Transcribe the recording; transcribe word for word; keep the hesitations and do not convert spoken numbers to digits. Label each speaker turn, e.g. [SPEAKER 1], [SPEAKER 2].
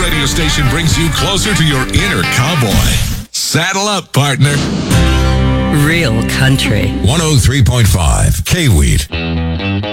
[SPEAKER 1] radio station brings you closer to your inner cowboy. Saddle up, partner.
[SPEAKER 2] Real country.
[SPEAKER 3] one oh three point five K-Weed.